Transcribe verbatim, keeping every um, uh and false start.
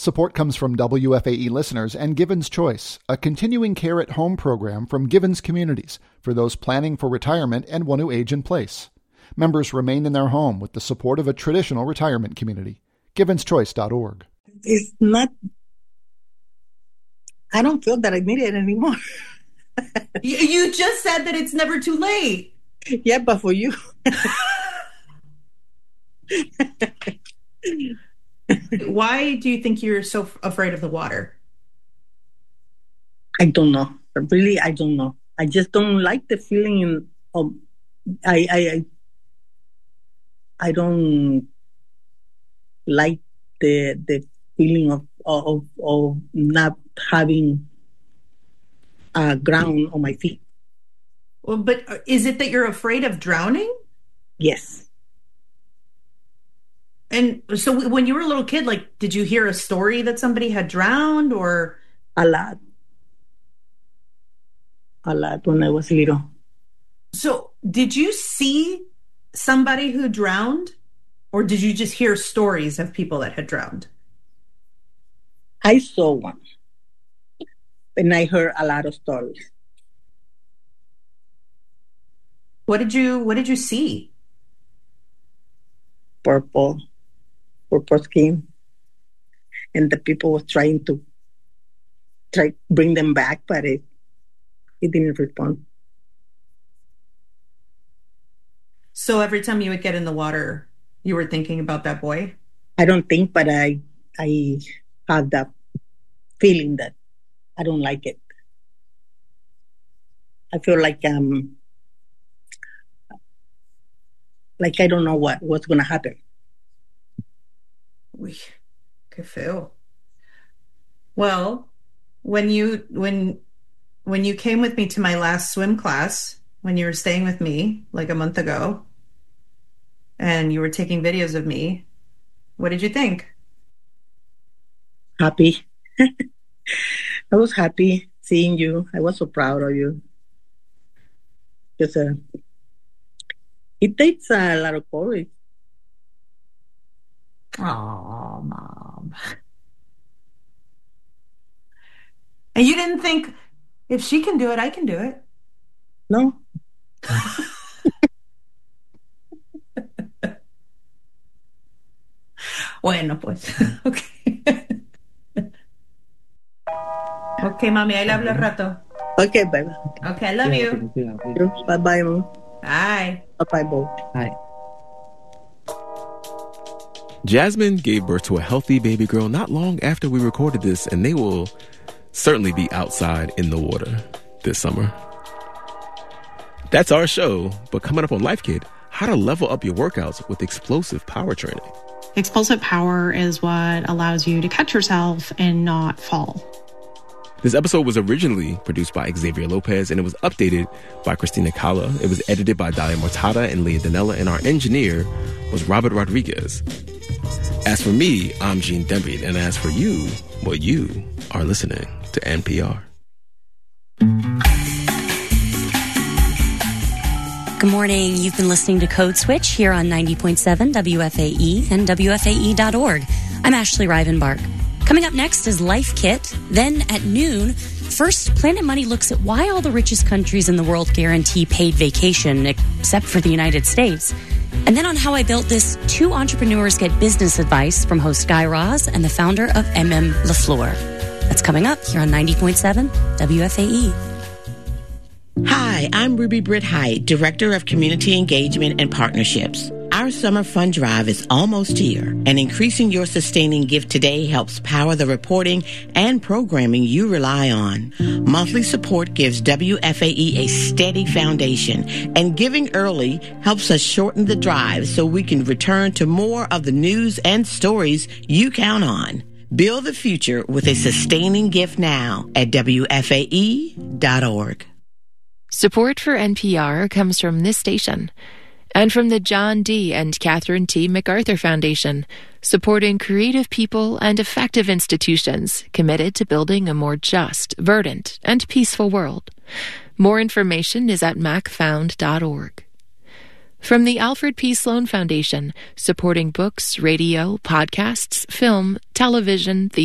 Support comes from W F A E listeners and Givens Choice, a continuing care at home program from Givens Communities for those planning for retirement and want to age in place. Members remain in their home with the support of a traditional retirement community. Givens Choice dot org. It's not, I don't feel that I need it anymore. you, you just said that it's never too late. Yeah, but for you. Why do you think you're so f- afraid of the water? I don't know. Really, I don't know. I just don't like the feeling in, of, I, I, I, I don't like the the feeling of of of not having a ground on my feet. Well, but is it that you're afraid of drowning? Yes. And so when you were a little kid, like, did you hear a story that somebody had drowned or? A lot. A lot when I was little. So did you see somebody who drowned, or did you just hear stories of people that had drowned? I saw one. And I heard a lot of stories. What did you what did you see? Purple. Purple skin. And the people was trying to try bring them back, but it it didn't respond. So every time you would get in the water, you were thinking about that boy? I don't think, but I I have that feeling that I don't like it. I feel like um like I don't know what, what's gonna happen. Uy, qué feo. Well, when you when when you came with me to my last swim class, when you were staying with me like a month ago, and you were taking videos of me, what did you think? Happy. I was happy seeing you. I was so proud of you. Because uh, it takes a lot of courage. Oh, Mom. And you didn't think, if she can do it, I can do it? No. Bueno, pues. Okay. Okay, mami, ahí le hablo al rato. Okay, baby. Okay, I love you. Bye-bye, Mom. Bye. Bye-bye, Bo. Bye. Jasmine gave birth to a healthy baby girl not long after we recorded this, and they will certainly be outside in the water this summer. That's our show, but coming up on Life Kit, how to level up your workouts with explosive power training. Explosive power is what allows you to catch yourself and not fall. This episode was originally produced by Xavier Lopez, and it was updated by Christina Calla. It was edited by Dalia Mortada and Leah Danella, and our engineer was Robert Rodriguez. As for me, I'm Gene Demby, and as for you, well, you are listening to N P R. Good morning. You've been listening to Code Switch here on ninety point seven W F A E and W F A E dot org. I'm Ashley Rivenbark. Coming up next is Life Kit. Then at noon, first, Planet Money looks at why all the richest countries in the world guarantee paid vacation, except for the United States. And then on How I Built This, two entrepreneurs get business advice from host Guy Raz and the founder of M M LaFleur. That's coming up here on ninety point seven W F A E. Hi, I'm Ruby Britt Height, Director of Community Engagement and Partnerships. Our summer fund drive is almost here, and increasing your sustaining gift today helps power the reporting and programming you rely on. Monthly support gives W F A E a steady foundation, and giving early helps us shorten the drive so we can return to more of the news and stories you count on. Build the future with a sustaining gift now at W F A E dot org. Support for N P R comes from this station and from the John D. and Catherine T. MacArthur Foundation, supporting creative people and effective institutions committed to building a more just, verdant, and peaceful world. More information is at mac found dot org. From the Alfred P. Sloan Foundation, supporting books, radio, podcasts, film, television, theater,